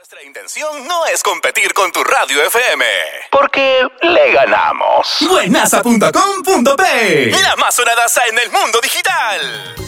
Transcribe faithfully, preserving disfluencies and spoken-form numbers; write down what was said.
Nuestra intención no es competir con tu radio F M, porque le ganamos. Buenaza punto com punto pe, la más sonadaza en el mundo digital.